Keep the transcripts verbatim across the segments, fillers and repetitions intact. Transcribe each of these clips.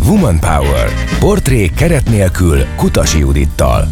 Woman Power. Portré keret nélkül Kutasi Judittal.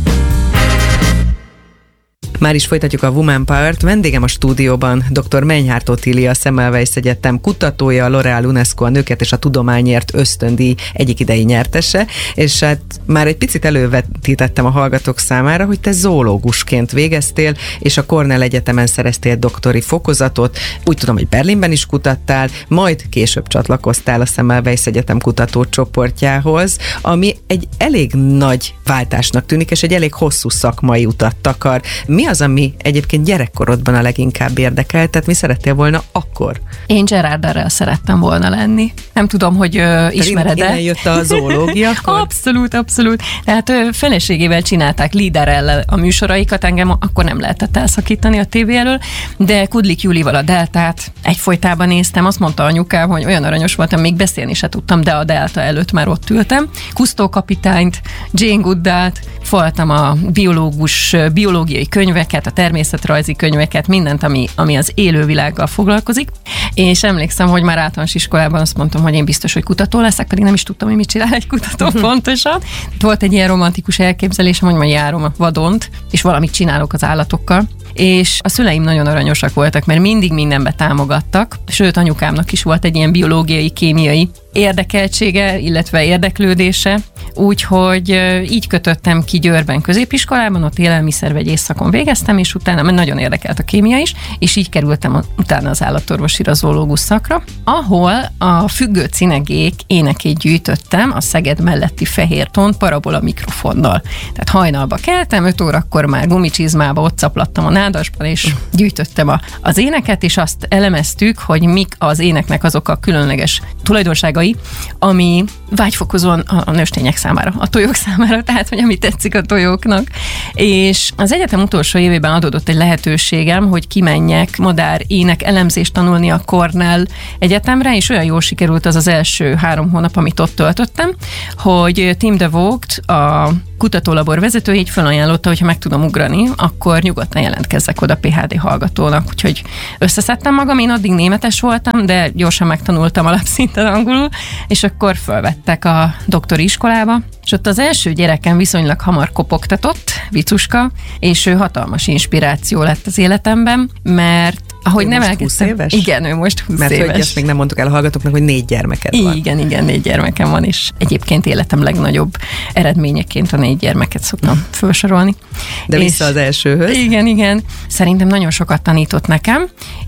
Már is folytatjuk a Woman Power-t. Vendégem a stúdióban dr. Menyhárt Otília, a Semmelweis Egyetem kutatója, a L'Oréal UNESCO a nőket és a tudományért ösztöndíj egyik idei nyertese, és hát már egy picit elővetítettem a hallgatók számára, hogy te zoológusként végeztél, és a Cornell Egyetemen szereztél doktori fokozatot. Úgy tudom, hogy Berlinben is kutattál, majd később csatlakoztál a Semmelweis Egyetem kutatócsoportjához, ami egy elég nagy váltásnak tűnik, és egy elég hosszú szakmai utat takar. Mi az, ami egyébként gyerekkorodban a leginkább érdekelt? Tehát mi szerettél volna akkor? Én Gerarderrel szerettem volna lenni. Nem tudom, hogy ö, ismered-e. Innen jött a zoológia? Abszolút, abszolút. Tehát ö, feleségével csinálták Liderrel a műsoraikat, engem akkor nem lehetett elszakítani a tévé elől, de Kudlik Júlival a Deltát egyfolytában néztem, azt mondta anyukám, hogy olyan aranyos voltam, még beszélni se tudtam, de a Delta előtt már ott ültem. Kusztó kapitányt, Jane Goodalt, foltam a biológus, biológiai könyveket, a természetrajzi könyveket, mindent, ami, ami az élővilággal foglalkozik, és emlékszem, hogy már általános iskolában azt mondtam, hogy én biztos, hogy kutató leszek, pedig nem is tudtam, hogy mit csinál egy kutató pontosan. Volt egy ilyen romantikus elképzelésem, hogy majd járom a vadont, és valamit csinálok az állatokkal. És a szüleim nagyon aranyosak voltak, mert mindig mindenbe támogattak, sőt anyukámnak is volt egy ilyen biológiai, kémiai érdekeltsége, illetve érdeklődése, úgyhogy így kötöttem ki Győrben középiskolában, ott élelmiszervegyész szakon végeztem, és utána, mert nagyon érdekelt a kémia is, és így kerültem utána az állatorvosira, zoológus szakra, ahol a Függő cinegék énekét gyűjtöttem a Szeged melletti Fehérton parabola mikrofonnal. Tehát hajnalba keltem, öt órakor már gumicsizmába ott szaplattam a nádasban, és gyűjtöttem a, az éneket, és azt elemeztük, hogy mik az éneknek azok a különleges tulajdonságai, ami vágyfokozóan a nőstények számára, a tojók számára, tehát, hogy ami tetszik a tojóknak. És az egyetem utolsó évében adódott egy lehetőségem, hogy kimenjek madár ének elemzést tanulni a Cornell Egyetemre, és olyan jól sikerült az az első három hónap, amit ott töltöttem, hogy Tim de Vogt, a kutatólabor vezető így felajánlotta, hogyha meg tudom ugrani, akkor nyugodtan jelentkezzek oda pé há dé hallgatónak. Úgyhogy összeszedtem magam, én addig németes voltam, de gyorsan megtanultam alapszinten angolul, és akkor fölvettek a doktori iskolába, és ott az első gyerekem viszonylag hamar kopogtatott, Vicuska, és ő hatalmas inspiráció lett az életemben, mert ahogy nem elkezdtem. húsz éves? Igen, ő most húsz Mert éves. hogy ezt még nem mondtuk el a hallgatóknak, hogy négy gyermeked van. Igen, igen, négy gyermekem van, és egyébként életem legnagyobb eredményeként a négy gyermeket szoktam felsorolni. De vissza az elsőhöz. Igen, igen. Szerintem nagyon sokat tanított nekem,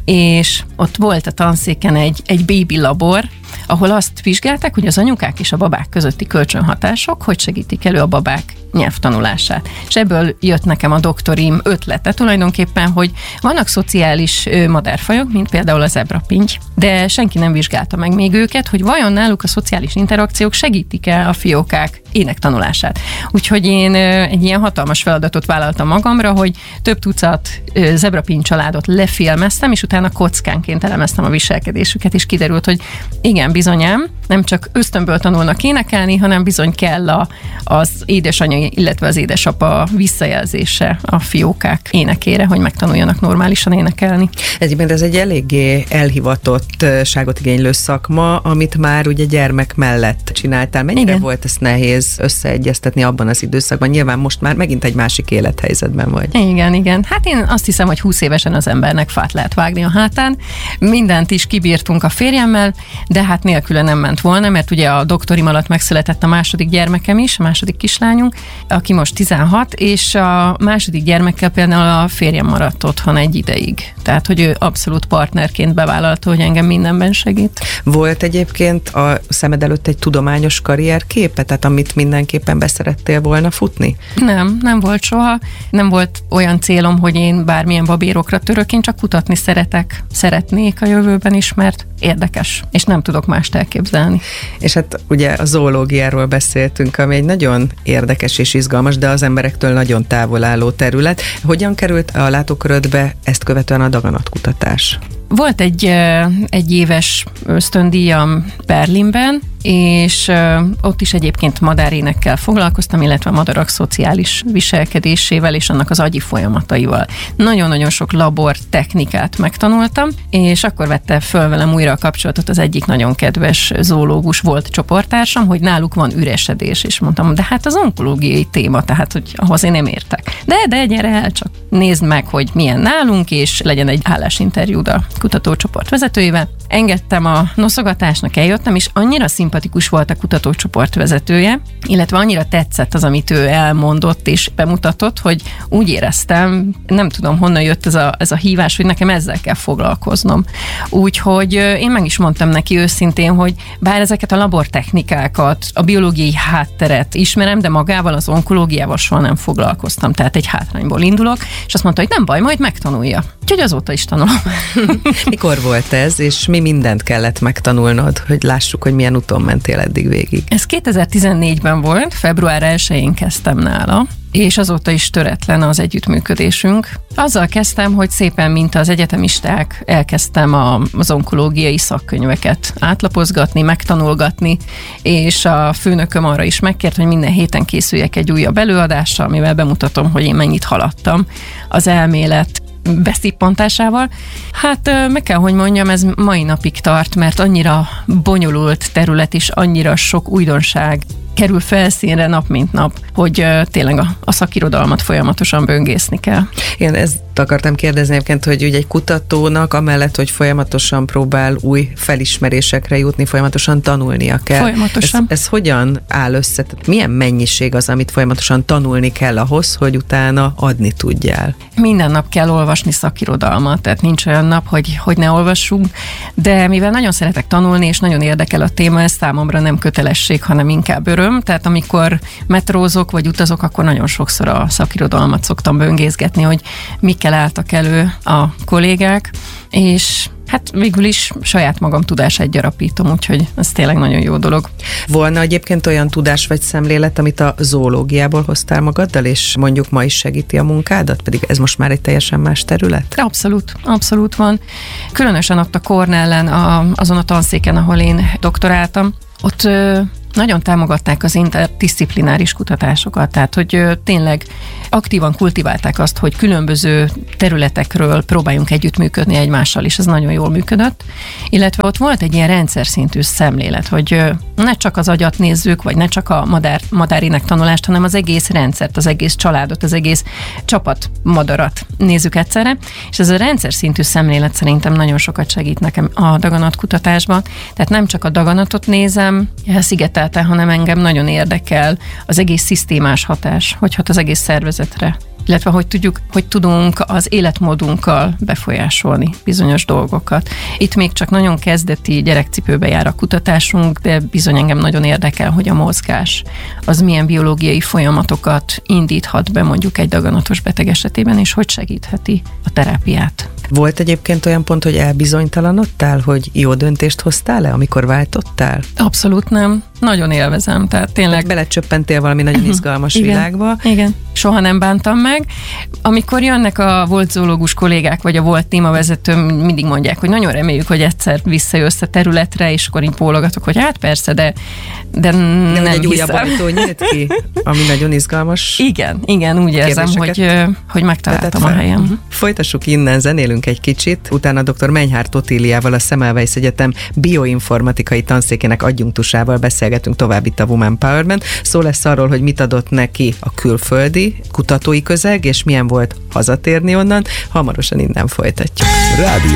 és ott volt a tanszéken egy, egy baby labor, ahol azt vizsgálták, hogy az anyukák és a babák közötti kölcsönhatások hogy segítik elő a babák nyelvtanulását. És ebből jött nekem a doktorim ötlete tulajdonképpen, hogy vannak szociális madárfajok, mint például a zebrapinty, de senki nem vizsgálta meg még őket, hogy vajon náluk a szociális interakciók segítik-e a fiókák énektanulását. Úgyhogy én egy ilyen hatalmas feladatot vállaltam magamra, hogy több tucat zebrapinty családot lefilmeztem, és utána kockánként elemeztem a viselkedésüket, és kiderült, hogy igen, bizonyám, nem csak ösztönből tanulnak énekelni, hanem bizony kell a, az édesanyja, illetve az édesapa visszajelzése a fiókák énekére, hogy megtanuljanak normálisan énekelni. Egyébként ez egy eléggé elhivatottságot igénylő szakma, amit már ugye gyermek mellett csináltál. Mennyire Igen. volt ezt nehéz összeegyeztetni abban az időszakban? Nyilván most már megint egy másik élethelyzetben vagy. Igen, igen. Hát én azt hiszem, hogy húsz évesen az embernek fát lehet vágni a hátán. Mindent is kibírtunk a férjemmel, de hát nélküle nem ment volna, mert ugye a doktorim alatt megszületett a második gyermekem is, a második kislányunk, aki most tizenhat, és a második gyermekkel például a férjem maradt otthon egy ideig. Tehát, hogy ő abszolút partnerként bevállalta, hogy engem mindenben segít. Volt egyébként a szemed előtt egy tudományos karrierképe, tehát amit mindenképpen beszerettél volna futni? Nem, nem volt soha. Nem volt olyan célom, hogy én bármilyen babérokra török, én csak kutatni szeretek, szeretnék a jövőben is, mert érdekes, és nem tudok mást elképzelni. És hát ugye a zoológiáról beszéltünk, ami egy nagyon érdekes és izgalmas, de az emberektől nagyon távol álló terület. Hogyan került a látókörödbe ezt követően a daganatkutatás? Volt egy, egy éves ösztöndíjam Berlinben, és ott is egyébként madárénekkel foglalkoztam, illetve a madarak szociális viselkedésével és annak az agyi folyamataival. Nagyon-nagyon sok labor technikát megtanultam, és akkor vette föl velem újra a kapcsolatot az egyik nagyon kedves zoológus volt csoporttársam, hogy náluk van üresedés, és mondtam, de hát az onkológiai téma, tehát hogy ahhoz én nem értek. De, de gyere el, csak nézd meg, hogy milyen nálunk, és legyen egy állásinterjúd a kutatócsoport vezetőjével. Engedtem a noszogatásnak, eljöttem, és annyira szimpatikus volt a kutatócsoport vezetője, illetve annyira tetszett az, amit ő elmondott és bemutatott, hogy úgy éreztem, nem tudom honnan jött ez a, ez a hívás, hogy nekem ezzel kell foglalkoznom. Úgyhogy én meg is mondtam neki őszintén, hogy bár ezeket a labortechnikákat, a biológiai hátteret ismerem, de magával az onkológiával soha nem foglalkoztam, tehát egy hátrányból indulok, és azt mondta, hogy nem baj, majd megtanulja. Úgyhogy azóta is tanulom. Mikor volt ez, és mi mindent kellett megtanulnod, hogy lássuk, hogy milyen úton mentél eddig végig? Ez kétezer-tizennégyben volt, február elsején kezdtem nála, és azóta is töretlen az együttműködésünk. Azzal kezdtem, hogy szépen, mint az egyetemisták, elkezdtem a, az onkológiai szakkönyveket átlapozgatni, megtanulgatni, és a főnököm arra is megkért, hogy minden héten készüljek egy újabb előadással, amivel bemutatom, hogy én mennyit haladtam az elmélet beszippantásával. Hát meg kell, hogy mondjam, ez mai napig tart, mert annyira bonyolult terület és annyira sok újdonság kerül felszínre nap mint nap, hogy uh, tényleg a, a szakirodalmat folyamatosan böngészni kell. Én ezt akartam kérdezni egyébként, hogy ugye egy kutatónak amellett, hogy folyamatosan próbál új felismerésekre jutni, folyamatosan tanulnia kell. Folyamatosan. Ez, ez hogyan áll össze? Tehát milyen mennyiség az, amit folyamatosan tanulni kell ahhoz, hogy utána adni tudjál? Minden nap kell olvasni szakirodalmat, tehát nincs olyan nap, hogy, hogy ne olvassunk, de mivel nagyon szeretek tanulni, és nagyon érdekel a téma, ez számomra nem kötelesség, hanem inkább öröm. Tehát amikor metrózok vagy utazok, akkor nagyon sokszor a szakirodalmat szoktam böngészgetni, hogy mikkel álltak elő a kollégák, és hát végül is saját magam tudását gyarapítom, úgyhogy ez tényleg nagyon jó dolog. Volna egyébként olyan tudás vagy szemlélet, amit a zoológiából hoztál magaddal, és mondjuk ma is segíti a munkádat? Pedig ez most már egy teljesen más terület? Abszolút, abszolút van. Különösen ott a Cornellen, a, azon a tanszéken, ahol én doktoráltam, ott ö, nagyon támogatták az interdisziplináris kutatásokat, tehát hogy ö, tényleg aktívan kultiválták azt, hogy különböző területekről próbáljunk együttműködni egymással, és ez nagyon jól működött. Illetve ott volt egy ilyen rendszer szintű szemlélet, hogy ö, ne csak az agyat nézzük, vagy ne csak a madár, madárinek tanulást, hanem az egész rendszert, az egész családot, az egész csapat madarat nézzük egyszerre, és ez a rendszer szintű szemlélet szerintem nagyon sokat segít nekem a daganatkutatásban. Tehát nem csak a daganatot nézem elszigetelten, hanem engem nagyon érdekel az egész szisztémás hatás, hogy hat az egész szervezetre, illetve hogy tudjuk, hogy tudunk az életmódunkkal befolyásolni bizonyos dolgokat. Itt még csak nagyon kezdeti gyerekcipőbe jár a kutatásunk, de bizony engem nagyon érdekel, hogy a mozgás az milyen biológiai folyamatokat indíthat be mondjuk egy daganatos beteg esetében, és hogy segítheti a terápiát. Volt egyébként olyan pont, hogy elbizonytalanodtál, hogy jó döntést hoztál-e, amikor váltottál? Abszolút nem. Nagyon élvezem, tehát tényleg... Tehát belecsöppentél valami nagyon izgalmas igen, világba. Igen, soha nem bántam meg. Amikor jönnek a volt zoológus kollégák, vagy a volt témavezető, mindig mondják, hogy nagyon reméljük, hogy egyszer visszajössz a területre, és akkor én bólogatok, hogy hát persze, de, de, de nem egy hiszem. újabb ajtó nyílt ki, ami nagyon izgalmas. Igen, igen, úgy érzem, hogy, hogy megtaláltam a helyem. Uh-huh. Folytassuk innen, zenélünk egy kicsit, utána dr. Menyhárt Otíliával, a Semmelweis Egyetem bioinformatikai tanszékének adjunktusával beszélgetünk tovább itt a Woman Powerben. Szó lesz arról, hogy mit adott neki a külföldi kutatói közeg, és milyen volt hazatérni onnan. Hamarosan innen folytatjuk. Rádió.